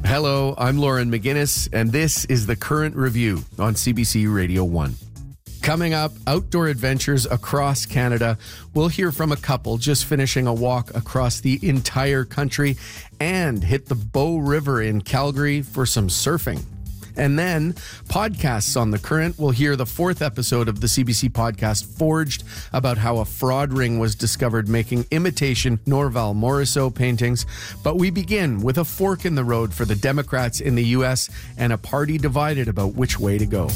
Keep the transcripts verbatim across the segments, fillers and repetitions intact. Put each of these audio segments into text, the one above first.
Hello, I'm Lauren McGinnis, and this is The Current Review on C B C Radio one. Coming up, outdoor adventures across Canada. We'll hear from a couple just finishing a walk across the entire country and hit the Bow River in Calgary for some surfing. And then podcasts on The Current. We'll hear the fourth episode of the C B C podcast Forged about how a fraud ring was discovered making imitation Norval Morrisseau paintings. But we begin with a fork in the road for the Democrats in the U S and a party divided about which way to go.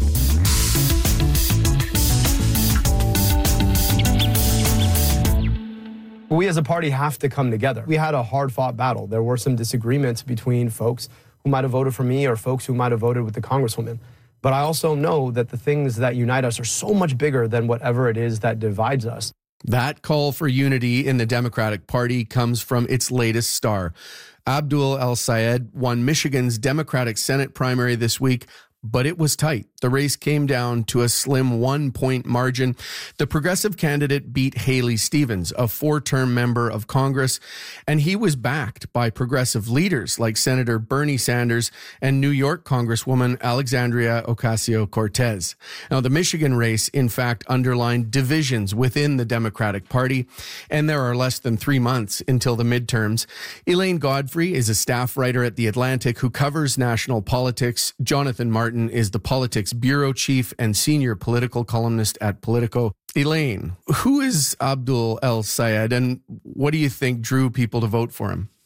We as a party have to come together. We had a hard-fought battle. There were some disagreements between folks who might have voted for me or folks who might have voted with the Congresswoman. But I also know that the things that unite us are so much bigger than whatever it is that divides us. That call for unity in the Democratic Party comes from its latest star. Abdul El-Sayed won Michigan's Democratic Senate primary this week, but it was tight. The race came down to a slim one-point margin. The progressive candidate beat Haley Stevens, a four-term member of Congress, and he was backed by progressive leaders like Senator Bernie Sanders and New York Congresswoman Alexandria Ocasio-Cortez. Now, the Michigan race, in fact, underlined divisions within the Democratic Party, and there are less than three months until the midterms. Elaine Godfrey is a staff writer at The Atlantic who covers national politics. Jonathan Martin is the politics bureau chief and senior political columnist at Politico. Elaine, who is Abdul El-Sayed and what do you think drew people to vote for him?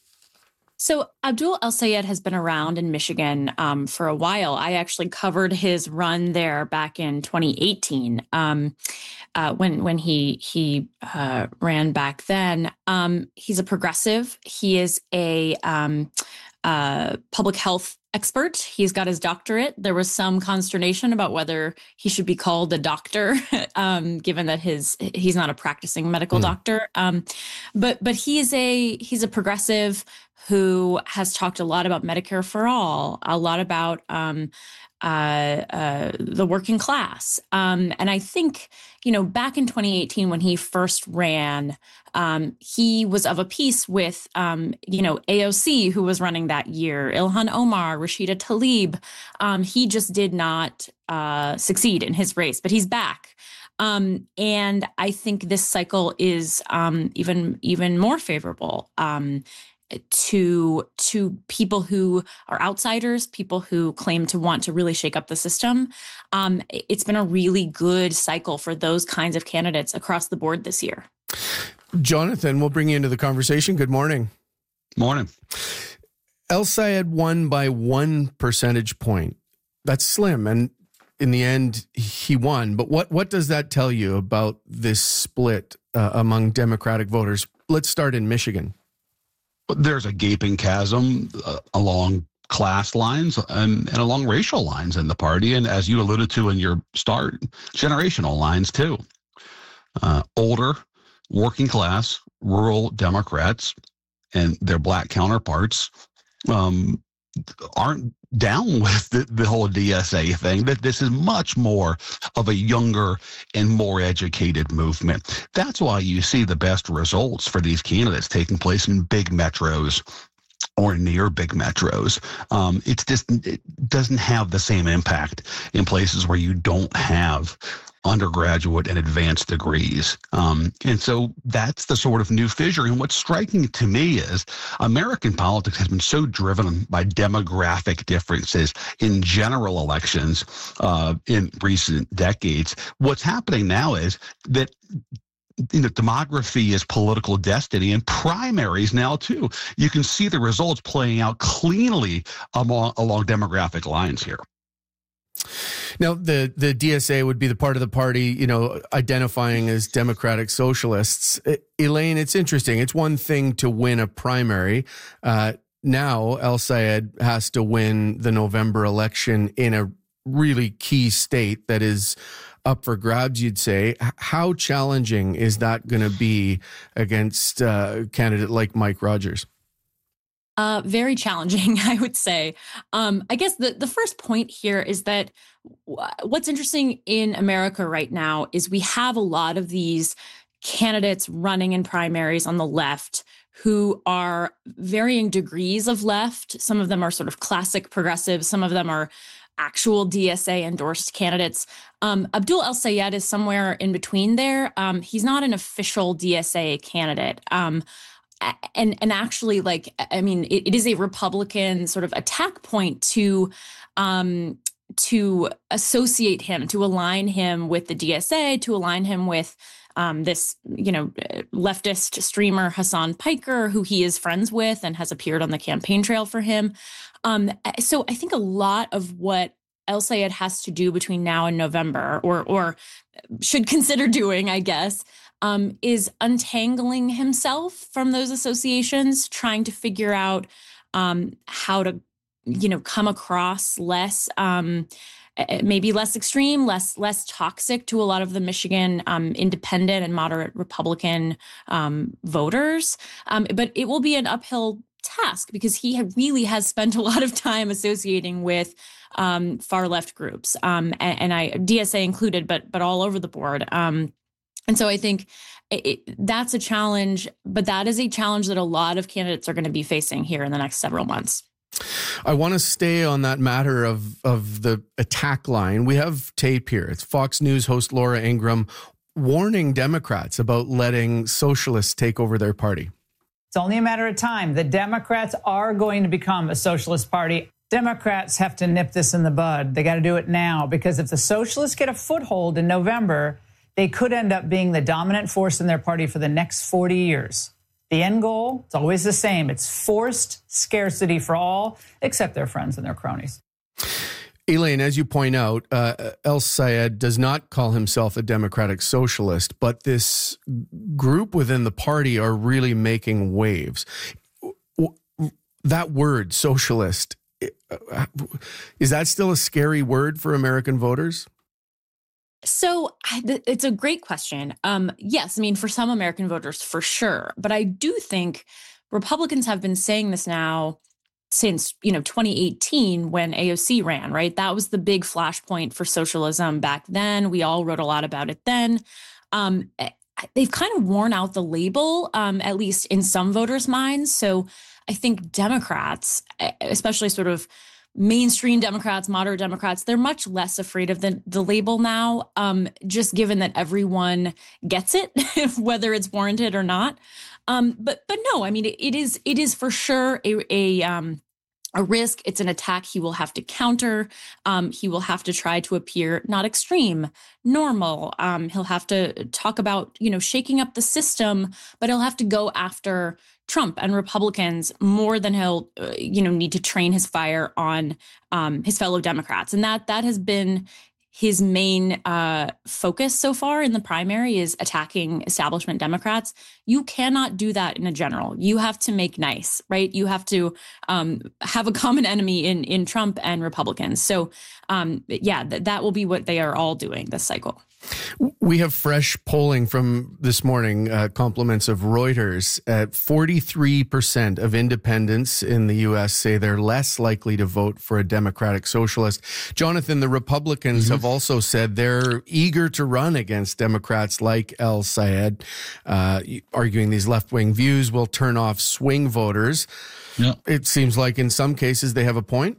So Abdul El-Sayed has been around in Michigan um, for a while. I actually covered his run there back in twenty eighteen um, uh, when when he he uh, ran back then. Um, he's a progressive. He is a um, uh, public health expert. He's got his doctorate. There was some consternation about whether he should be called a doctor, um, given that his he's not a practicing medical mm. doctor. Um, but but he's a he's a progressive who has talked a lot about Medicare for all, a lot about um, uh, uh, the working class. Um, and I think, you know, back in twenty eighteen, when he first ran, um, he was of a piece with, um, you know, A O C, who was running that year, Ilhan Omar, Rashida Tlaib. Um, he just did not uh, succeed in his race, but he's back. Um, and I think this cycle is um, even even more favorable. Um, to to people who are outsiders, people who claim to want to really shake up the system. Um, it's been a really good cycle for those kinds of candidates across the board this year. Jonathan, we'll bring you into the conversation. Good morning. Morning. El-Sayed won by one percentage point. That's slim, and in the end, he won. But what, what does that tell you about this split uh, among Democratic voters? Let's start in Michigan. There's a gaping chasm uh, along class lines and, and along racial lines in the party. And as you alluded to in your start, generational lines too. Uh, older, working class, rural Democrats and their black counterparts um, aren't down with the, the whole D S A thing, that this is much more of a younger and more educated movement. That's why you see the best results for these candidates taking place in big metros or near big metros. Um, it's just, it doesn't have the same impact in places where you don't have undergraduate and advanced degrees. Um, and so that's the sort of new fissure. And what's striking to me is American politics has been so driven by demographic differences in general elections uh, in recent decades. What's happening now is that you know, demography is political destiny, and primaries now too. You can see the results playing out cleanly along, along demographic lines here. Now, the, the D S A would be the part of the party, you know, identifying as democratic socialists. Elaine, it's interesting. It's one thing to win a primary. Uh, now, El-Sayed has to win the November election in a really key state that is up for grabs, you'd say. How challenging is that going to be against uh, a candidate like Mike Rogers? Uh, very challenging, I would say. Um, I guess the, the first point here is that w- what's interesting in America right now is we have a lot of these candidates running in primaries on the left who are varying degrees of left. Some of them are sort of classic progressives. Some of them are actual D S A endorsed candidates. Um, Abdul El-Sayed is somewhere in between there. Um, he's not an official D S A candidate. Um, and and actually, like, I mean, it, it is a Republican sort of attack point to um, to associate him, to align him with the D S A, to align him with um, this, you know, leftist streamer Hassan Piker, who he is friends with and has appeared on the campaign trail for him. Um, so I think a lot of what El-Sayed has to do between now and November, or or should consider doing, I guess, um, is untangling himself from those associations, trying to figure out um, how to, you know, come across less, um, maybe less extreme, less less toxic to a lot of the Michigan um, independent and moderate Republican um, voters. Um, but it will be an uphill task because he really has spent a lot of time associating with um, far left groups, um, and, and I D S A included, but but all over the board. Um, and so I think it, it, that's a challenge, but that is a challenge that a lot of candidates are going to be facing here in the next several months. I want to stay on that matter of of the attack line. We have tape here. It's Fox News host Laura Ingraham warning Democrats about letting socialists take over their party. It's only a matter of time. The Democrats are going to become a socialist party. Democrats have to nip this in the bud. They got to do it now, because if the socialists get a foothold in November, they could end up being the dominant force in their party for the next forty years. The end goal, it's always the same. It's forced scarcity for all, except their friends and their cronies. Elaine, as you point out, uh, El-Sayed does not call himself a democratic socialist, but this group within the party are really making waves. That word, socialist, is that still a scary word for American voters? So it's a great question. Um, yes, I mean, for some American voters, for sure. But I do think Republicans have been saying this now since, you know, twenty eighteen, when A O C ran, right? That was the big flashpoint for socialism back then. We all wrote a lot about it then. Um, they've kind of worn out the label, um, at least in some voters' minds. So I think Democrats, especially sort of mainstream Democrats, moderate Democrats, they're much less afraid of the, the label now, um, just given that everyone gets it, whether it's warranted or not. Um, but but no, I mean, it, it is it is for sure a a, um, a risk. It's an attack he will have to counter. Um, he will have to try to appear not extreme, normal. Um, he'll have to talk about, you know, shaking up the system, but he'll have to go after Trump and Republicans more than he'll, uh, you know, need to train his fire on um, his fellow Democrats. And that that has been his main uh, focus so far in the primary, is attacking establishment Democrats. You cannot do that in a general. You have to make nice, right? You have to um, have a common enemy in in Trump and Republicans. So, um, yeah, th- that will be what they are all doing this cycle. We have fresh polling from this morning, uh, compliments of Reuters. At forty-three percent of independents in the U S say they're less likely to vote for a Democratic socialist. Jonathan, the Republicans mm-hmm. have also said they're eager to run against Democrats like El-Sayed, uh, arguing these left-wing views will turn off swing voters. Yeah. It seems like in some cases they have a point.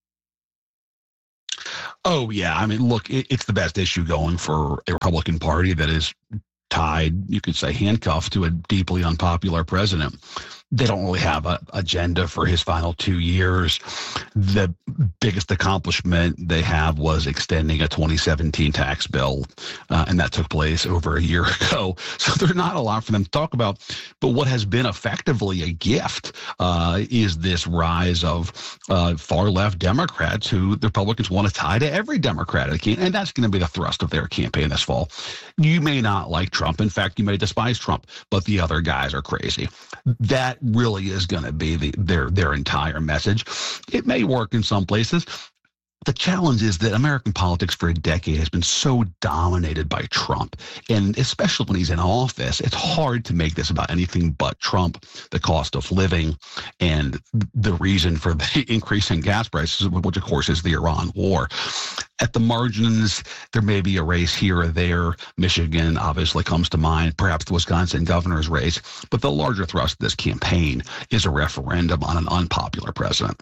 Oh, yeah. I mean, look, it, it's the best issue going for a Republican Party that is tied, you could say, handcuffed to a deeply unpopular president. They don't really have an agenda for his final two years. The biggest accomplishment they have was extending a twenty seventeen tax bill, uh, and that took place over a year ago. So there's not a lot for them to talk about. But what has been effectively a gift uh, is this rise of uh, far-left Democrats who the Republicans want to tie to every Democratic, and that's going to be the thrust of their campaign this fall. You may not like Trump. In fact, you may despise Trump, but the other guys are crazy. That really is going to be the, their their entire message. It may work in some places. The challenge is that American politics for a decade has been so dominated by Trump, and especially when he's in office, it's hard to make this about anything but Trump, the cost of living, and the reason for the increase in gas prices, which of course is the Iran war. At the margins, there may be a race here or there. Michigan obviously comes to mind, perhaps the Wisconsin governor's race. But the larger thrust of this campaign is a referendum on an unpopular president.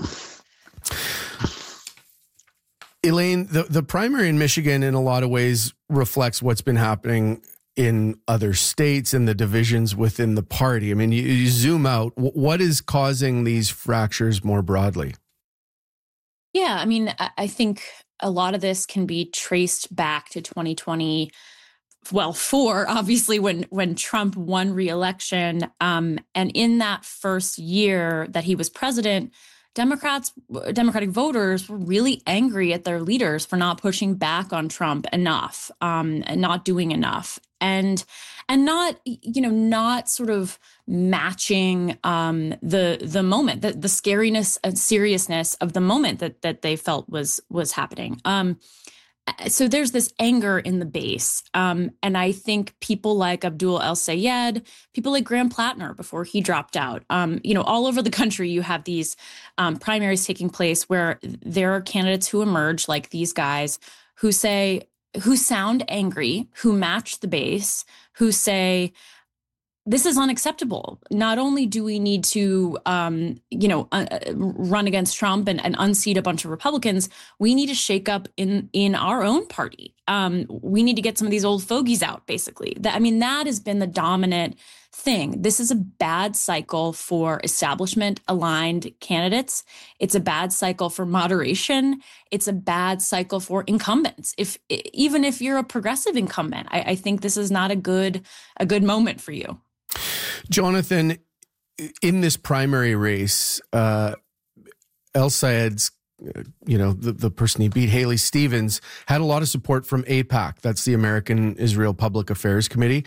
Elaine, the, the primary in Michigan in a lot of ways reflects what's been happening in other states and the divisions within the party. I mean, you, you zoom out, what is causing these fractures more broadly? Yeah, I mean, I think a lot of this can be traced back to twenty twenty. Well, four, obviously, when when Trump won re-election. Um, and in that first year that he was president, Democrats, Democratic voters were really angry at their leaders for not pushing back on Trump enough, um, and not doing enough, and and not, you know, not sort of matching um, the the moment, the, the scariness and seriousness of the moment that that they felt was was happening. Um, so there's this anger in the base, um, and I think people like Abdul El-Sayed, people like Graham Plattner before he dropped out, um, you know, all over the country, you have these um, primaries taking place where there are candidates who emerge like these guys who say, who sound angry, who match the base, who say, this is unacceptable. Not only do we need to, um, you know, uh, run against Trump and, and unseat a bunch of Republicans, we need to shake up in in our own party. Um, we need to get some of these old fogies out, basically. That, I mean, that has been the dominant thing. This is a bad cycle for establishment-aligned candidates. It's a bad cycle for moderation. It's a bad cycle for incumbents. If even if you're a progressive incumbent, I, I think this is not a good a good moment for you. Jonathan, in this primary race, uh, El-Sayed's, uh, you know, the, the person he beat, Haley Stevens, had a lot of support from AIPAC. That's the American Israel Public Affairs Committee.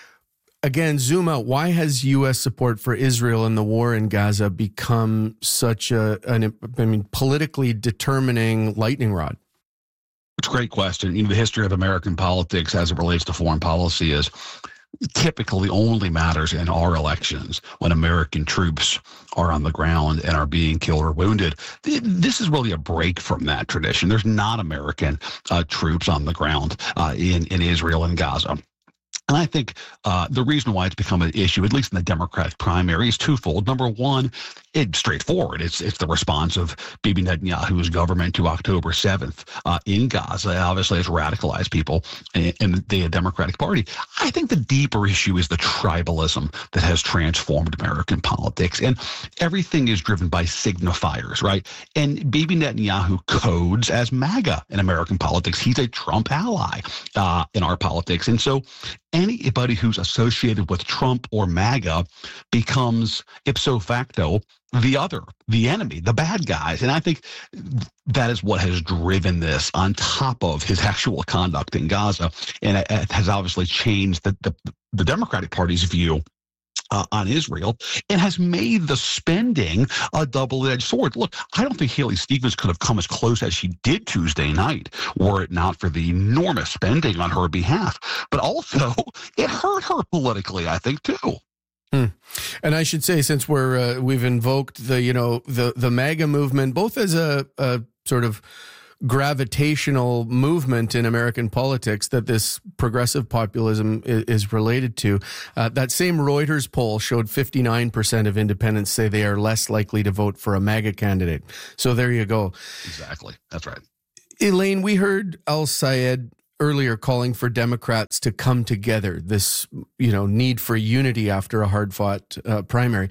Again, zoom out. Why has U S support for Israel and the war in Gaza become such a, an, I mean, politically determining lightning rod? It's a great question. You know, the history of American politics as it relates to foreign policy is typically only matters in our elections when American troops are on the ground and are being killed or wounded. This is really a break from that tradition. There's not American uh, troops on the ground uh, in, in Israel and Gaza. And I think uh, the reason why it's become an issue, at least in the Democratic primary, is twofold. Number one, it's straightforward. It's it's the response of Bibi Netanyahu's government to October seventh uh, in Gaza. Obviously, it's radicalized people in, in the Democratic Party. I think the deeper issue is the tribalism that has transformed American politics. And everything is driven by signifiers, right? And Bibi Netanyahu codes as MAGA in American politics. He's a Trump ally uh, in our politics. And so anybody who's associated with Trump or MAGA becomes ipso facto the other, the enemy, the bad guys. And I think that is what has driven this on top of his actual conduct in Gaza. And it, it has obviously changed the, the, the Democratic Party's view Uh, on Israel, and has made the spending a double-edged sword. Look, I don't think Haley Stevens could have come as close as she did Tuesday night were it not for the enormous spending on her behalf. But also, it hurt her politically, I think, too. Hmm. And I should say, since we're uh, we've invoked the you know the the MAGA movement, both as a, a sort of gravitational movement in American politics that this progressive populism is, is related to. Uh, that same Reuters poll showed fifty-nine percent of independents say they are less likely to vote for a MAGA candidate. So there you go. Exactly. That's right. Elaine, we heard El-Sayed earlier calling for Democrats to come together, this, you know, need for unity after a hard-fought uh, primary.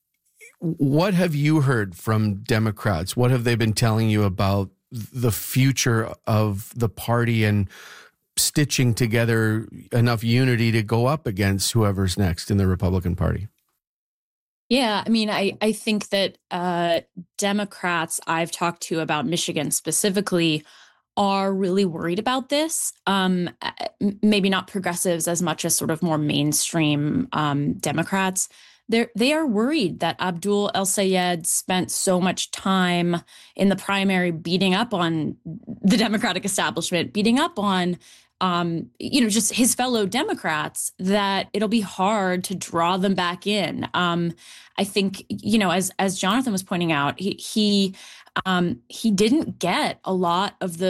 What have you heard from Democrats? What have they been telling you about the future of the party and stitching together enough unity to go up against whoever's next in the Republican Party? Yeah, I mean, I, I think that uh, Democrats I've talked to about Michigan specifically are really worried about this. Um, maybe not progressives as much as sort of more mainstream um, Democrats. They're, they are worried that Abdul El-Sayed spent so much time in the primary beating up on the Democratic establishment, beating up on, um, you know, just his fellow Democrats, that it'll be hard to draw them back in. Um, I think, you know, as as Jonathan was pointing out, he he, um, he didn't get a lot of the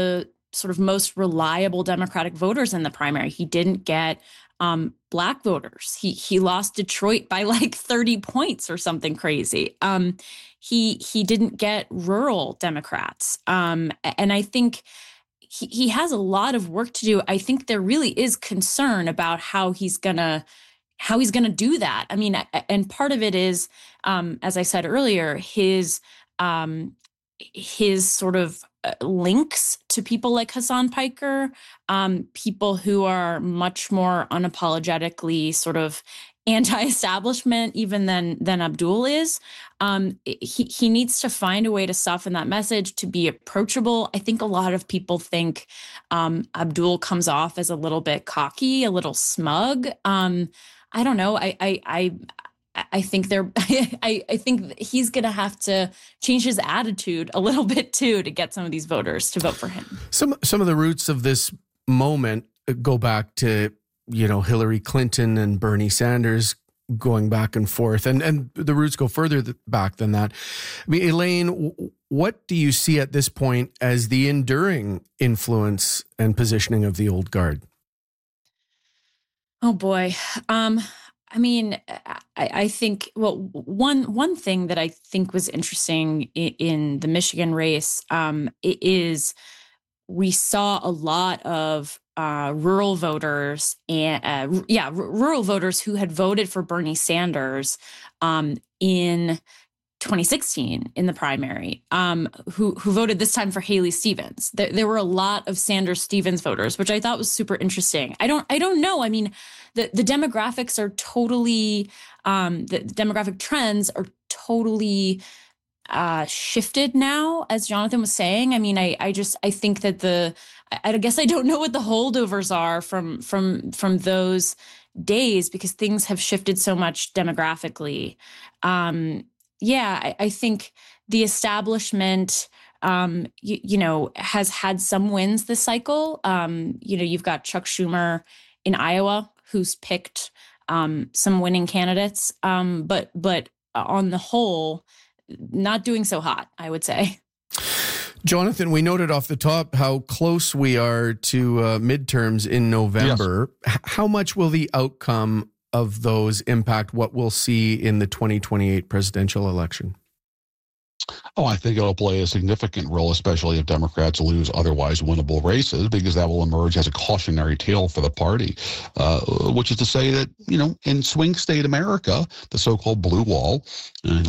sort of most reliable Democratic voters in the primary. He didn't get um, Black voters. He he lost Detroit by like thirty points or something crazy. Um, he he didn't get rural Democrats. Um, and I think he, he has a lot of work to do. I think there really is concern about how he's gonna how he's gonna do that. I mean, and part of it is, um, as I said earlier, his um, his sort of links to people like Hassan Piker, um, people who are much more unapologetically sort of anti-establishment even than than Abdul is. Um, he he needs to find a way to soften that message, to be approachable. I think a lot of people think um, Abdul comes off as a little bit cocky, a little smug. Um, I don't know. I I I, I think they're. I I think he's going to have to change his attitude a little bit too to get some of these voters to vote for him. Some some of the roots of this moment go back to, you know, Hillary Clinton and Bernie Sanders going back and forth, and and the roots go further back than that. I mean, Elaine, what do you see at this point as the enduring influence and positioning of the old guard? Oh boy. Um, I mean, I, I think, well, one one thing that I think was interesting in, in the Michigan race um, is we saw a lot of uh, rural voters and uh, yeah, r- rural voters who had voted for Bernie Sanders um, in twenty sixteen in the primary, um, who who voted this time for Haley Stevens. There, there were a lot of Sanders Stevens voters, which I thought was super interesting. I don't I don't know. I mean, the the demographics are totally um, the demographic trends are totally uh, shifted now, as Jonathan was saying. I mean, I I just I think that the I guess I don't know what the holdovers are from from from those days, because things have shifted so much demographically. Um, yeah, I, I think the establishment, um, you, you know, has had some wins this cycle. Um, you know, you've got Chuck Schumer in Iowa, who's picked um, some winning candidates, um, but but on the whole, not doing so hot, I would say. Jonathan, we noted off the top how close we are to uh, midterms in November. Yes. H- how much will the outcome of those impact what we'll see in the twenty twenty-eight presidential election? Oh, I think it'll play a significant role, especially if Democrats lose otherwise winnable races, because that will emerge as a cautionary tale for the party, uh, which is to say that, you know, in swing state America, the so-called blue wall, uh,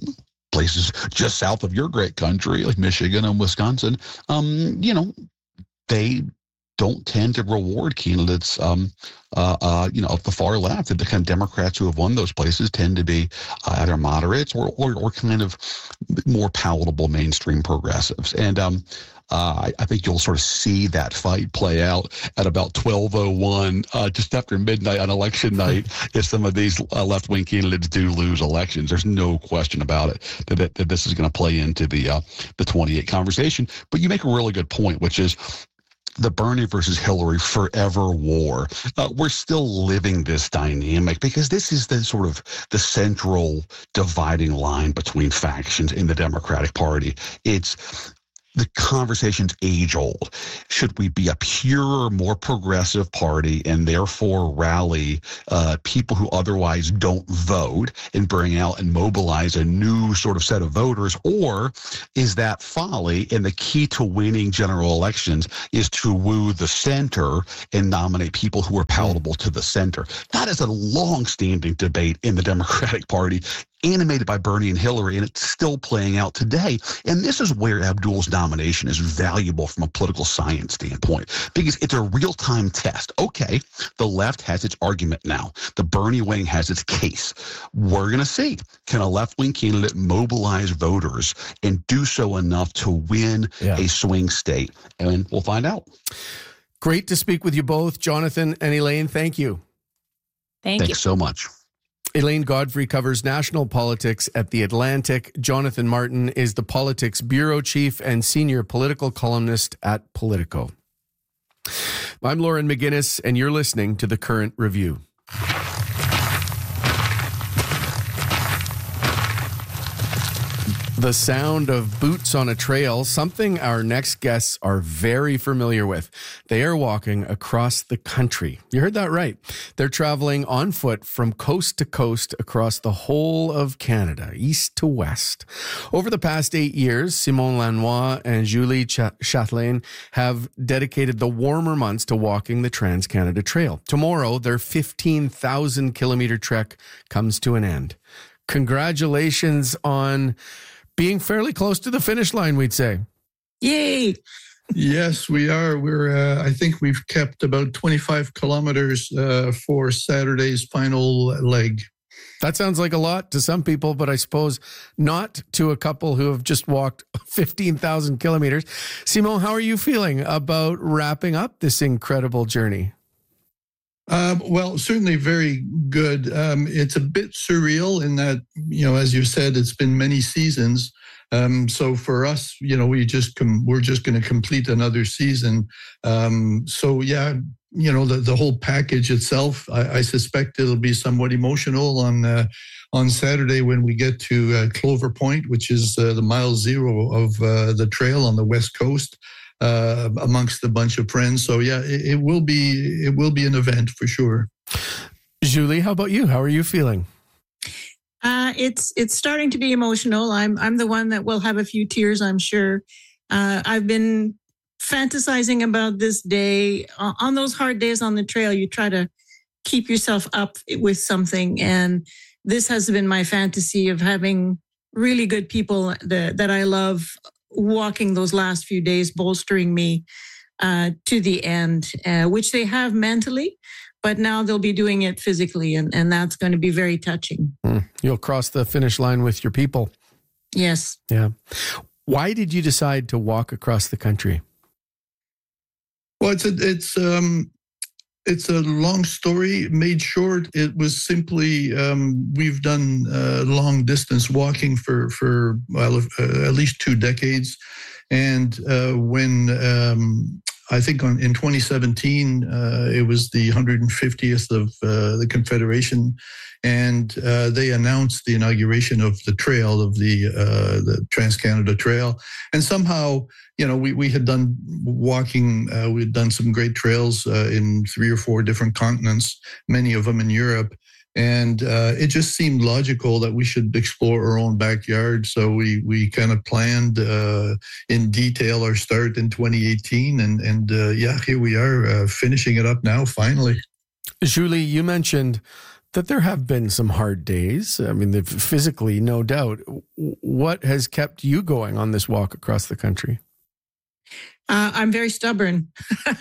places just south of your great country, like Michigan and Wisconsin, um, you know, they don't tend to reward candidates, um, uh, uh, you know, of the far left. The kind of Democrats who have won those places tend to be uh, either moderates or, or or kind of more palatable mainstream progressives. And um, uh, I, I think you'll sort of see that fight play out at about twelve oh one, uh, just after midnight on election night, if some of these uh, left-wing candidates do lose elections. There's no question about it that, that, that this is going to play into the uh, the twenty-eight conversation. But you make a really good point, which is the Bernie versus Hillary forever war. Uh, we're still living this dynamic because this is the sort of the central dividing line between factions in the Democratic Party. It's the conversation's age old. Should we be a purer, more progressive party and therefore rally uh, people who otherwise don't vote and bring out and mobilize a new sort of set of voters? Or is that folly, and the key to winning general elections is to woo the center and nominate people who are palatable to the center? That is a long-standing debate in the Democratic Party, animated by Bernie and Hillary, and it's still playing out today. And this is where Abdul's nomination is valuable from a political science standpoint, because it's a real-time test. Okay, the left has its argument now. The Bernie wing has its case. We're going to see, can a left-wing candidate mobilize voters and do so enough to win yeah. a swing state? And we'll find out. Great to speak with you both, Jonathan and Elaine. Thank you. Thank Thanks you. so much. Elaine Godfrey covers national politics at The Atlantic. Jonathan Martin is the politics bureau chief and senior political columnist at Politico. I'm Lauren McGinnis, and you're listening to The Current Review. The sound of boots on a trail, something our next guests are very familiar with. They are walking across the country. You heard that right. They're traveling on foot from coast to coast across the whole of Canada, east to west. Over the past eight years, Simon Lanois and Julie Chatelain have dedicated the warmer months to walking the Trans-Canada Trail. Tomorrow, their fifteen thousand kilometer trek comes to an end. Congratulations on being fairly close to the finish line, we'd say. Yay! Yes, we are. We're. Uh, I think we've kept about twenty-five kilometers uh, for Saturday's final leg. That sounds like a lot to some people, but I suppose not to a couple who have just walked fifteen thousand kilometers. Simon, how are you feeling about wrapping up this incredible journey? Um, well, certainly very good. Um, it's a bit surreal in that, you know, as you said, it's been many seasons. Um, so for us, you know, we just com- we're just going to complete another season. Um, so yeah, you know, the, the whole package itself, I, I suspect it'll be somewhat emotional on uh, on Saturday when we get to uh, Clover Point, which is uh, the mile zero of uh, the trail on the West Coast. Uh, amongst a bunch of friends. So yeah, it, it will be it will be an event for sure. Julie, how about you? How are you feeling? Uh, it's it's starting to be emotional. I'm I'm the one that will have a few tears, I'm sure. Uh, I've been fantasizing about this day. Uh, on those hard days on the trail, you try to keep yourself up with something, and this has been my fantasy of having really good people that, that I love walking those last few days, bolstering me uh, to the end, uh, which they have mentally, but now they'll be doing it physically, and, and that's going to be very touching. Mm. You'll cross the finish line with your people. Yes. Yeah. Why did you decide to walk across the country? Well, it's a, it's um, it's a long story made short. It was simply um, we've done uh, long distance walking for for well, uh, at least two decades, and uh, when um, I think on, in twenty seventeen uh, it was the one hundred fiftieth of uh, the Confederation, and uh, they announced the inauguration of the trail of the uh, the Trans-Canada Trail, and somehow, you know, we, we had done walking, uh, we had done some great trails uh, in three or four different continents, many of them in Europe. And uh, it just seemed logical that we should explore our own backyard. So we we kind of planned uh, in detail our start in twenty eighteen. And, and uh, yeah, here we are uh, finishing it up now, finally. Julie, you mentioned that there have been some hard days. I mean, physically, no doubt. What has kept you going on this walk across the country? Uh, I'm very stubborn.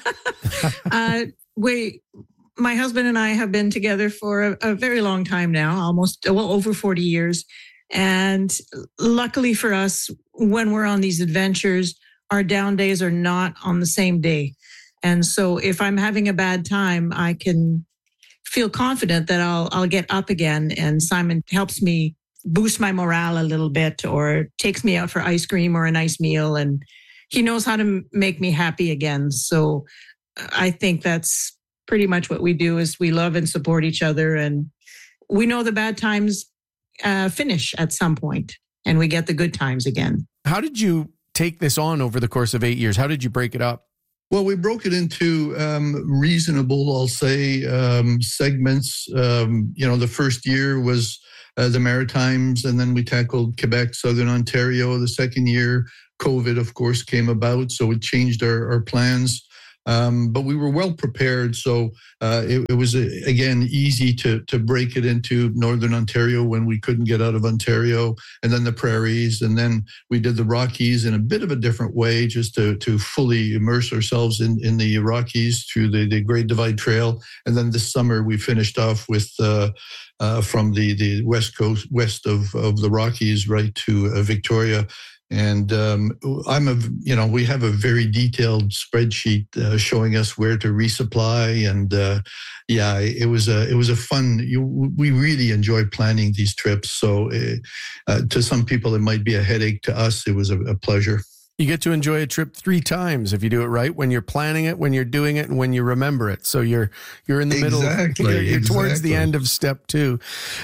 uh, we, my husband and I have been together for a, a very long time now, almost, well, over forty years. And luckily for us, when we're on these adventures, our down days are not on the same day. And so if I'm having a bad time, I can feel confident that I'll I'll get up again. And Simon helps me boost my morale a little bit, or takes me out for ice cream or a nice meal. And he knows how to make me happy again. So I think that's pretty much what we do, is we love and support each other. And we know the bad times uh, finish at some point, and we get the good times again. How did you take this on over the course of eight years? How did you break it up? Well, we broke it into um, reasonable, I'll say, um, segments. Um, you know, the first year was uh, the Maritimes, and then we tackled Quebec, Southern Ontario. The second year, COVID, of course, came about, so it changed our, our plans. Um, but we were well prepared, so uh, it, it was, uh, again, easy to to break it into Northern Ontario when we couldn't get out of Ontario, and then the Prairies, and then we did the Rockies in a bit of a different way, just to to fully immerse ourselves in, in the Rockies through the, the Great Divide Trail. And then this summer we finished off with uh, uh, from the, the west coast, west of, of the Rockies right to uh, Victoria. And um, I'm a, you know, we have a very detailed spreadsheet uh, showing us where to resupply, and uh, yeah, it was a, it was a fun. You, we really enjoy planning these trips. So, uh, to some people, it might be a headache. To us, it was a, a pleasure. You get to enjoy a trip three times if you do it right. When you're planning it, when you're doing it, and when you remember it. So you're you're in the exactly, middle. You're, you're exactly. towards the end of step two.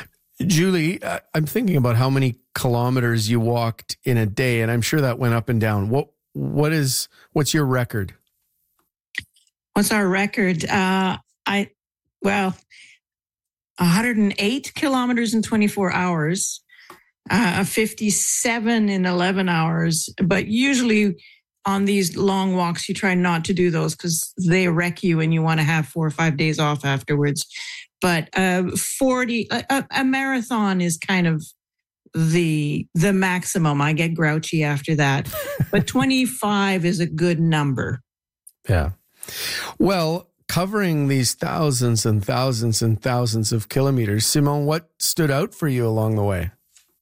Julie, I'm thinking about how many kilometers you walked in a day, and I'm sure that went up and down. What what is what's your record? What's our record? Uh, I well, one hundred eight kilometers in twenty-four hours, uh, fifty-seven in eleven hours. But usually on these long walks, you try not to do those because they wreck you and you want to have four or five days off afterwards. But uh, forty, a, a marathon is kind of the the maximum. I get grouchy after that. But twenty-five is a good number. Yeah. Well, covering these thousands and thousands and thousands of kilometers, Simon, what stood out for you along the way?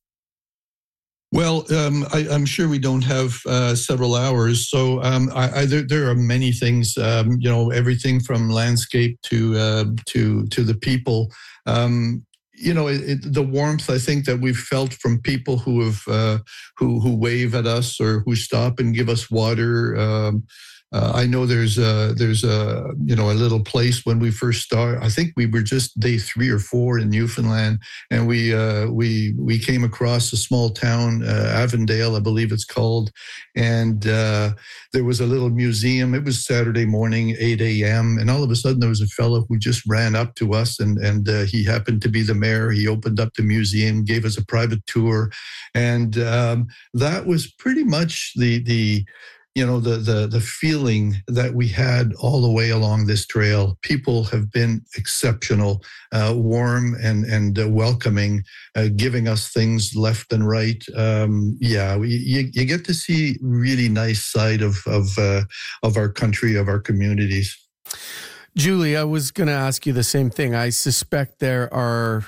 Well, um, I, I'm sure we don't have uh, several hours, so um, I, I, there, there are many things. Um, you know, everything from landscape to uh, to to the people. Um, you know, it, it, the warmth I think that we've felt from people who have uh, who who wave at us or who stop and give us water. Um, Uh, I know there's a, there's a, you know, a little place when we first started. I think we were just day three or four in Newfoundland, and we uh, we we came across a small town, uh, Avondale, I believe it's called, and uh, there was a little museum. It was Saturday morning, eight a.m., and all of a sudden there was a fellow who just ran up to us, and and uh, he happened to be the mayor. He opened up the museum, gave us a private tour, and um, that was pretty much the the. You know, the, the the feeling that we had all the way along this trail. People have been exceptional, uh, warm and and uh, welcoming, uh, giving us things left and right. Um, yeah, we, you you get to see really nice side of of uh, of our country, of our communities. Julie, I was going to ask you the same thing. I suspect there are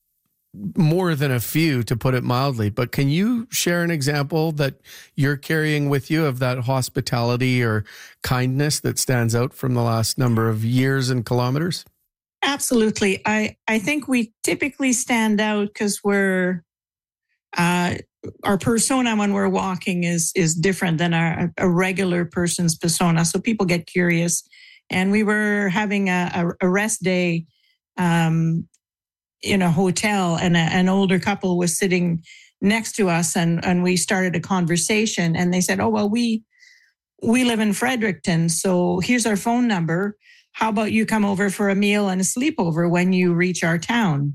more than a few, to put it mildly, but can you share an example that you're carrying with you of that hospitality or kindness that stands out from the last number of years and kilometers? Absolutely. I, I think we typically stand out because we're, uh, our persona when we're walking is, is different than our, a regular person's persona. So people get curious. And we were having a, a, a rest day, um, in a hotel, and a, an older couple was sitting next to us, and, and we started a conversation, and they said, oh, well, we we live in Fredericton, so here's our phone number. How about you come over for a meal and a sleepover when you reach our town?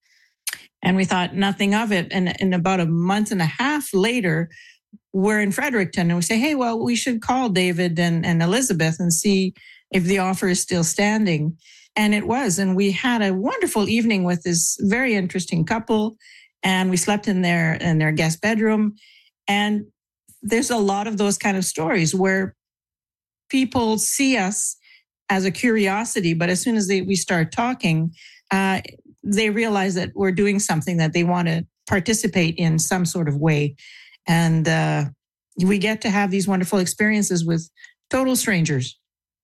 And we thought nothing of it. And, and about a month and a half later, we're in Fredericton, and we say, hey, well, we should call David and, and Elizabeth and see if the offer is still standing. And it was. And we had a wonderful evening with this very interesting couple. And we slept in their in their guest bedroom. And there's a lot of those kind of stories where people see us as a curiosity, but as soon as they, we start talking, uh, they realize that we're doing something that they want to participate in some sort of way. And uh, we get to have these wonderful experiences with total strangers.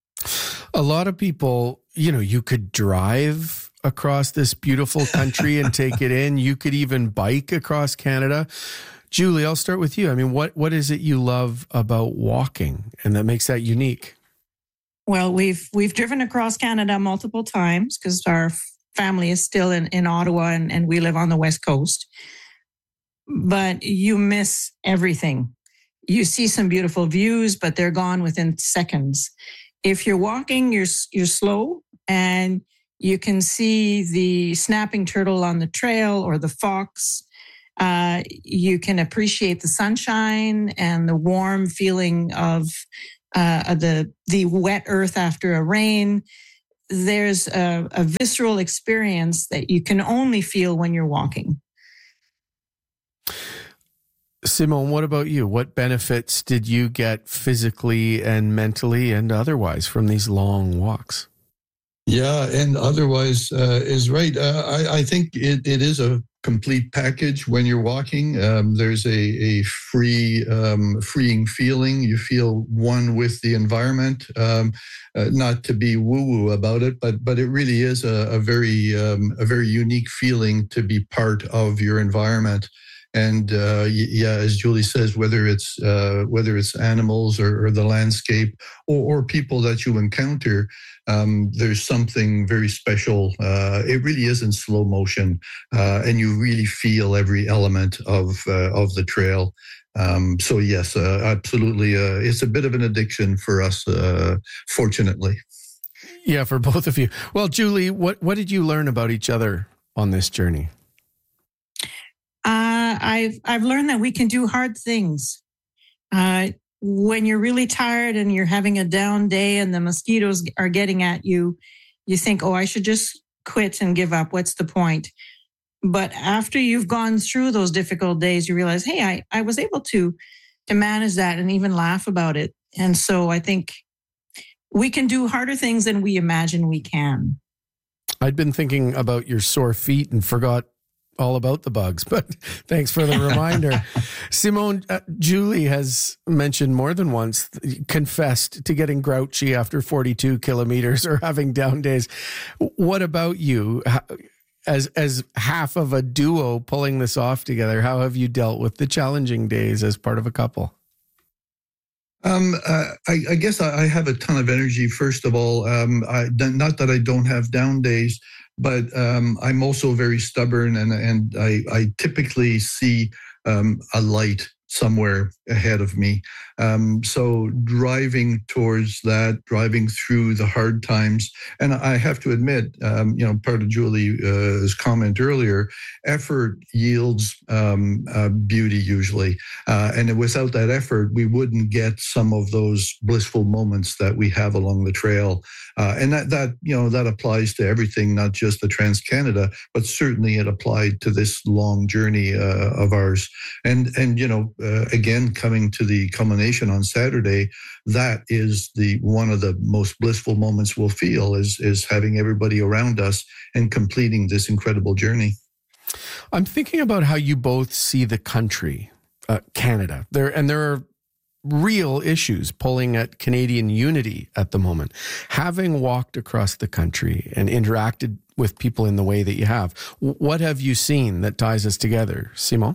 A lot of people, you know, you could drive across this beautiful country and take it in. You could even bike across Canada. Julie, I'll start with you. I mean, what what is it you love about walking and that makes that unique? Well, we've we've driven across Canada multiple times because our family is still in, in Ottawa, and, and we live on the West Coast. But you miss everything. You see some beautiful views, but they're gone within seconds. If you're walking, you're you're slow, and you can see the snapping turtle on the trail or the fox. Uh, you can appreciate the sunshine and the warm feeling of uh, the the wet earth after a rain. There's a, a visceral experience that you can only feel when you're walking. Simon, what about you? What benefits did you get physically and mentally and otherwise from these long walks? Yeah, and otherwise uh, is right. Uh, I, I think it, it is a complete package when you're walking. Um, there's a, a free, um, freeing feeling. You feel one with the environment. Um, uh, not to be woo-woo about it, but but it really is a, a very um, a very unique feeling to be part of your environment. And uh, yeah, as Julie says, whether it's uh, whether it's animals or, or the landscape or, or people that you encounter, um, there's something very special. Uh, it really is in slow motion, uh, and you really feel every element of uh, of the trail. Um, so yes, uh, absolutely, uh, it's a bit of an addiction for us, uh, fortunately. Yeah, for both of you. Well, Julie, what what did you learn about each other on this journey? Uh, I've I've learned that we can do hard things. Uh, when you're really tired and you're having a down day and the mosquitoes are getting at you, you think, "Oh, I should just quit and give up. What's the point?" But after you've gone through those difficult days, you realize, "Hey, I, I was able to to manage that and even laugh about it." And so I think we can do harder things than we imagine we can. I'd been thinking about your sore feet and forgot all about the bugs, but thanks for the reminder. Simone, uh, Julie has mentioned more than once, confessed to getting grouchy after forty-two kilometers or having down days. What about you? As, as half of a duo pulling this off together, how have you dealt with the challenging days as part of a couple? Um, uh, I, I guess I, I have a ton of energy, first of all. Um, I, not that I don't have down days, but um, I'm also very stubborn, and, and I, I typically see um, a light somewhere ahead of me. Um, so driving towards that, driving through the hard times, and I have to admit, um, you know, part of Julie's comment earlier, effort yields um, uh, beauty usually, uh, and without that effort, we wouldn't get some of those blissful moments that we have along the trail. Uh, and that, that, you know, that applies to everything, not just the Trans-Canada, but certainly it applied to this long journey uh, of ours. And, and you know, uh, again, coming to the culmination on Saturday, that is the one of the most blissful moments we'll feel is, is having everybody around us and completing this incredible journey. I'm thinking about how you both see the country, uh, Canada. There, and there are real issues pulling at Canadian unity at the moment. Having walked across the country and interacted with people in the way that you have, what have you seen that ties us together, Simon?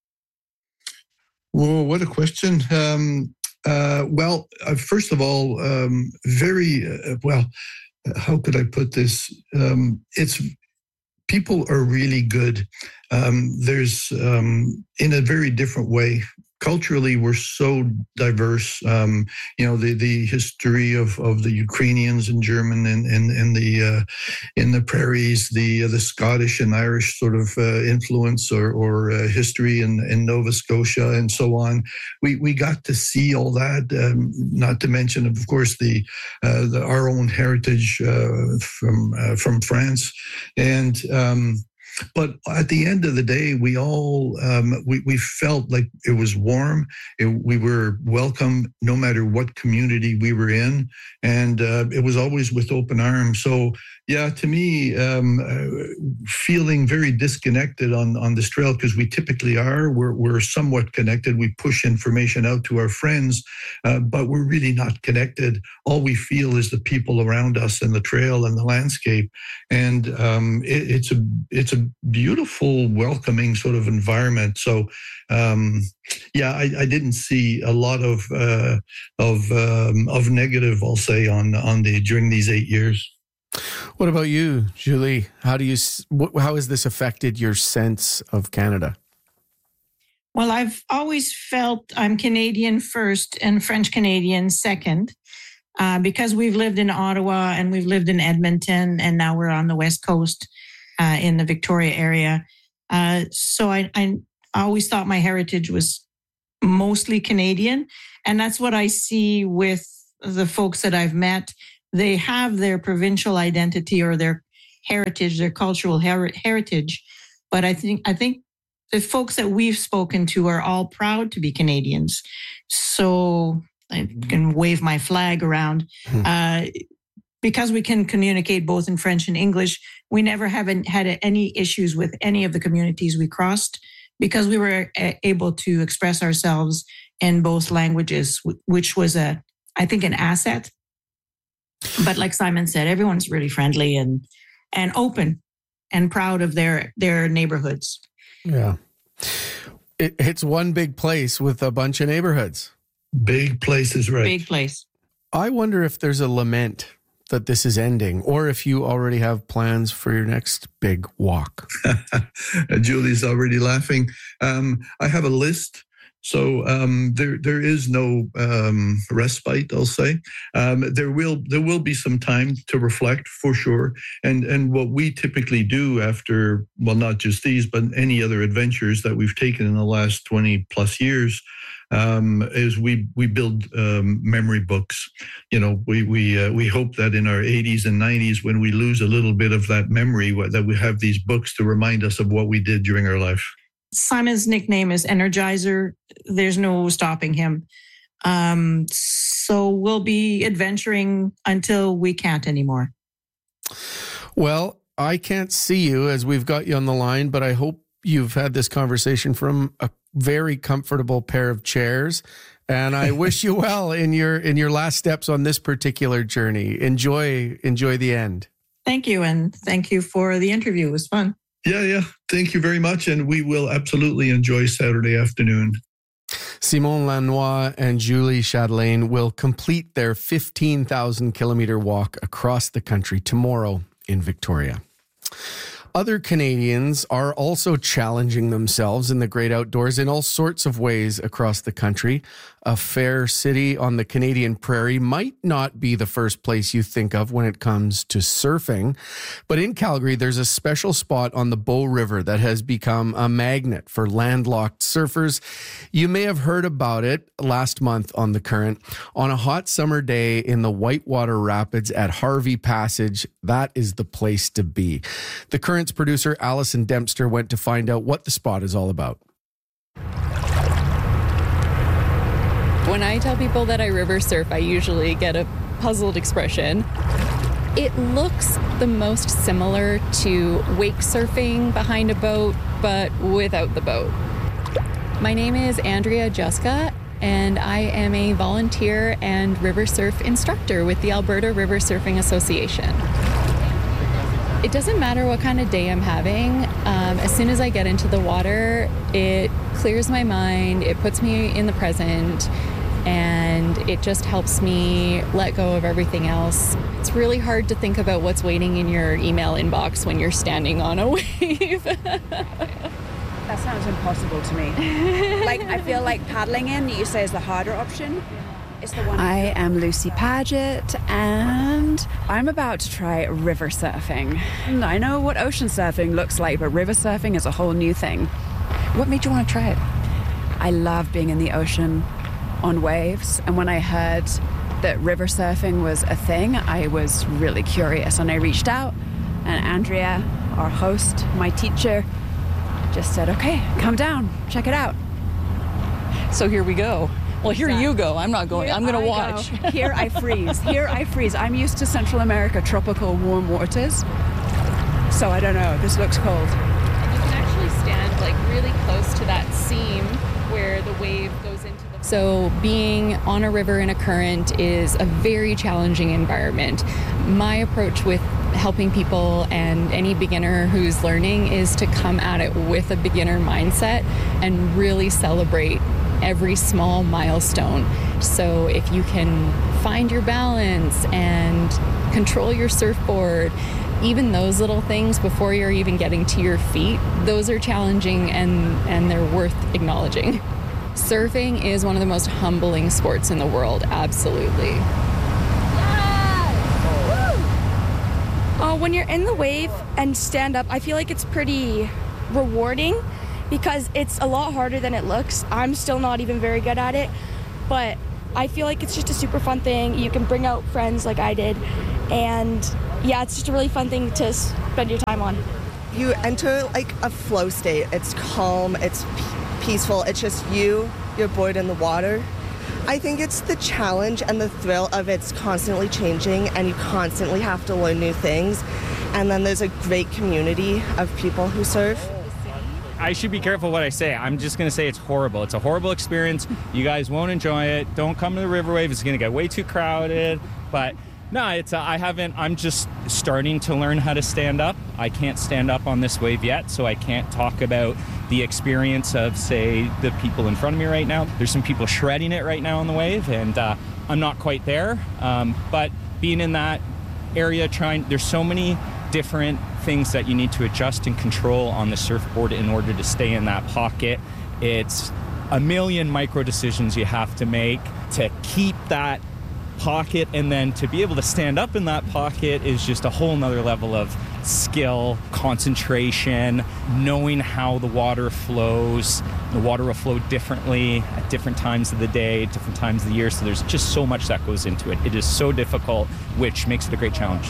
Well, what a question. Um, uh, well, uh, first of all, um, very, uh, well, how could I put this? Um, it's people are really good. Um, there's, um, in a very different way, culturally, we're so diverse. Um, you know, the, the history of, of the Ukrainians and German and in, in, in the uh, in the prairies, the uh, the Scottish and Irish sort of uh, influence or, or uh, history in, in Nova Scotia and so on. We we got to see all that. Um, not to mention, of course, the, uh, the our own heritage uh, from uh, from France and. Um, But at the end of the day, we all um, we we felt like it was warm. It, we were welcome no matter what community we were in, and uh, it was always with open arms. So yeah, to me, um, uh, feeling very disconnected on on this trail because we typically are. We're we're somewhat connected. We push information out to our friends, uh, but we're really not connected. All we feel is the people around us and the trail and the landscape, and um, it, it's a it's a beautiful, welcoming sort of environment. So, um, yeah, I, I didn't see a lot of uh, of um, of negative, I'll say, on on the during these eight years. What about you, Julie? How do you? How has this affected your sense of Canada? Well, I've always felt I'm Canadian first and French Canadian second. Uh, because we've lived in Ottawa and we've lived in Edmonton, and now we're on the West Coast. Uh, in the Victoria area. Uh, so I, I always thought my heritage was mostly Canadian. And that's what I see with the folks that I've met. They have their provincial identity or their heritage, their cultural her- heritage. But I think I think the folks that we've spoken to are all proud to be Canadians. So I can wave my flag around. Hmm. Uh, Because we can communicate both in French and English, we never haven't had any issues with any of the communities we crossed because we were able to express ourselves in both languages, which was, a, I think, an asset. But like Simon said, everyone's really friendly and and open and proud of their their neighborhoods. Yeah. It, it's one big place with a bunch of neighborhoods. Big places, right? Big place. I wonder if there's a lament that this is ending, or if you already have plans for your next big walk. Julie's already laughing. Um, I have a list. So um, there there is no um, respite, I'll say. Um, there will there will be some time to reflect for sure. And and what we typically do after, well, not just these, but any other adventures that we've taken in the last twenty plus years, um, is we we build um, memory books. You know, we we uh, we hope that in our eighties and nineties, when we lose a little bit of that memory, that we have these books to remind us of what we did during our life. Simon's nickname is Energizer. There's no stopping him. Um, so we'll be adventuring until we can't anymore. Well, I can't see you as we've got you on the line, but I hope you've had this conversation from a very comfortable pair of chairs. And I wish you well in your in your last steps on this particular journey. Enjoy, enjoy the end. Thank you. And thank you for the interview. It was fun. Yeah, yeah. Thank you very much. And we will absolutely enjoy Saturday afternoon. Simon Lanois and Julie Chatelain will complete their fifteen thousand kilometer walk across the country tomorrow in Victoria. Other Canadians are also challenging themselves in the great outdoors in all sorts of ways across the country. A fair city on the Canadian prairie might not be the first place you think of when it comes to surfing, but in Calgary, there's a special spot on the Bow River that has become a magnet for landlocked surfers. You may have heard about it last month on The Current. On a hot summer day in the Whitewater Rapids at Harvey Passage, that is the place to be. The Current's producer, Allison Dempster, went to find out what the spot is all about. When I tell people that I river surf, I usually get a puzzled expression. It looks the most similar to wake surfing behind a boat, but without the boat. My name is Andrea Juska, and I am a volunteer and river surf instructor with the Alberta River Surfing Association. It doesn't matter what kind of day I'm having. Um, as soon as I get into the water, it clears my mind, it puts me in the present, and it just helps me let go of everything else. It's really hard to think about what's waiting in your email inbox when you're standing on a wave. That sounds impossible to me. Like, I feel like paddling in, you say, is the harder option. It's the one. I am Lucy Paget, and I'm about to try river surfing. I know what ocean surfing looks like, but river surfing is a whole new thing. What made you want to try it? I love being in the ocean on waves, and when I heard that river surfing was a thing, I was really curious, and I reached out, and Andrea, our host, my teacher, just said, okay, come down, check it out. So here we go. Well, here Exactly. you go. I'm not going. Here I'm going to I watch. go. Here I freeze. Here I freeze. I'm used to Central America, tropical warm waters. So I don't know. This looks cold. And you can actually stand like really close to that seam where the wave goes into the... So being on a river in a current is a very challenging environment. My approach with helping people and any beginner who's learning is to come at it with a beginner mindset and really celebrate every small milestone. So if you can find your balance and control your surfboard, even those little things before you're even getting to your feet, those are challenging and, and they're worth acknowledging. Surfing is one of the most humbling sports in the world, absolutely. Uh, when you're in the wave and stand up, I feel like it's pretty rewarding because it's a lot harder than it looks. I'm still not even very good at it, but I feel like it's just a super fun thing. You can bring out friends like I did, and yeah, it's just a really fun thing to spend your time on. You enter like a flow state. It's calm, it's p- peaceful, it's just you, your board in the water. I think it's the challenge and the thrill of it's constantly changing and you constantly have to learn new things. And then there's a great community of people who surf. I should be careful what I say. I'm just going to say it's horrible. It's a horrible experience. You guys won't enjoy it. Don't come to the river wave. It's going to get way too crowded. But No, it's uh, I haven't. I'm just starting to learn how to stand up. I can't stand up on this wave yet, so I can't talk about the experience of, say, the people in front of me right now. There's some people shredding it right now on the wave, and uh, I'm not quite there. Um, but being in that area, trying, there's so many different things that you need to adjust and control on the surfboard in order to stay in that pocket. It's a million micro decisions you have to make to keep that pocket, and then to be able to stand up in that pocket is just a whole nother level of skill, concentration, knowing how the water flows. The water will flow differently at different times of the day, different times of the year, so there's just so much that goes into it. It is so difficult, which makes it a great challenge.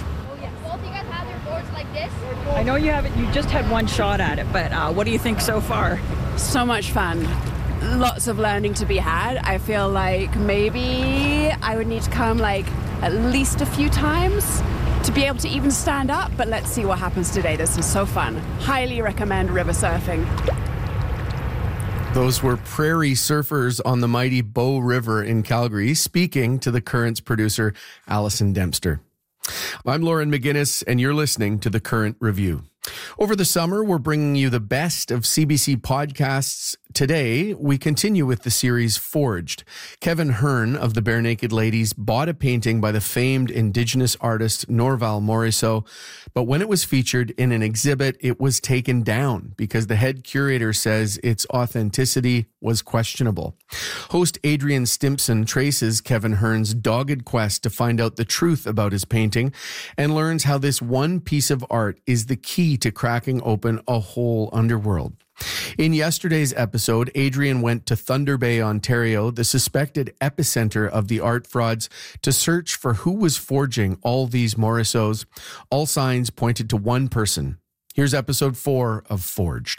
I know you haven't, you just had one shot at it, but uh, what do you think so far? So much fun. Lots of learning to be had. I feel like maybe I would need to come like at least a few times to be able to even stand up, but let's see what happens today. This is so fun. Highly recommend river surfing. Those were prairie surfers on the mighty Bow River in Calgary, speaking to the Current's producer, Allison Dempster. I'm Lauren McGinnis, and you're listening to The Current Review. Over the summer, we're bringing you the best of C B C podcasts. Today, we continue with the series Forged. Kevin Hearn of the Bare Naked Ladies bought a painting by the famed Indigenous artist Norval Morrisseau, but when it was featured in an exhibit, it was taken down because the head curator says its authenticity was questionable. Host Adrian Stimpson traces Kevin Hearn's dogged quest to find out the truth about his painting and learns how this one piece of art is the key to cracking open a whole underworld. In yesterday's episode, Adrian went to Thunder Bay, Ontario, the suspected epicenter of the art frauds, to search for who was forging all these Morrisseaus. All signs pointed to one person. Here's episode four of Forged.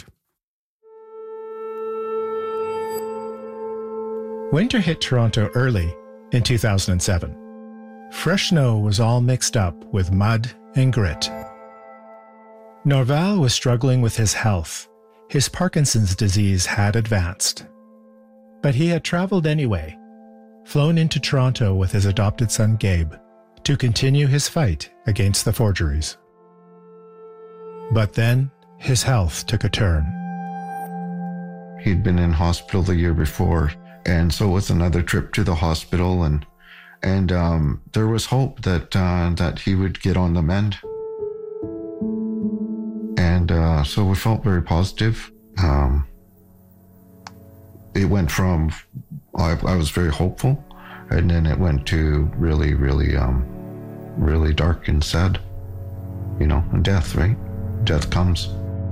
Winter hit Toronto early in two thousand seven. Fresh snow was all mixed up with mud and grit. Norval was struggling with his health. His Parkinson's disease had advanced. But he had traveled anyway, flown into Toronto with his adopted son Gabe to continue his fight against the forgeries. But then his health took a turn. He'd been in hospital the year before, and so it was another trip to the hospital, and and um, there was hope that uh, that he would get on the mend. And uh, so we felt very positive. Um, it went from, I, I was very hopeful, and then it went to really, really, um, really dark and sad. You know, and death, right? Death comes.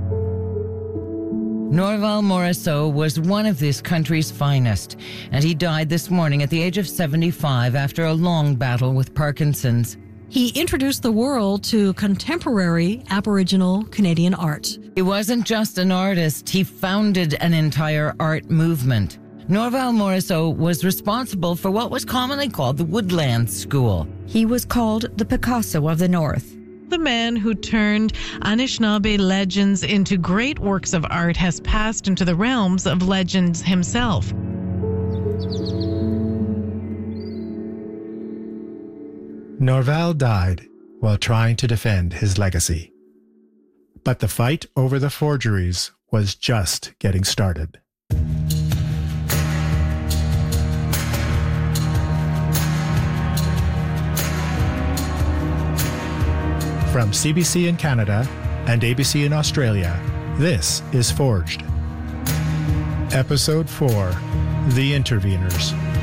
Norval Morrisseau was one of this country's finest, and he died this morning at the age of seventy-five after a long battle with Parkinson's. He introduced the world to contemporary Aboriginal Canadian art. He wasn't just an artist, he founded an entire art movement. Norval Morrisseau was responsible for what was commonly called the Woodland School. He was called the Picasso of the North. The man who turned Anishinaabe legends into great works of art has passed into the realms of legends himself. Norval died while trying to defend his legacy. But the fight over the forgeries was just getting started. From C B C in Canada and A B C in Australia, this is Forged. Episode four, The Interveners.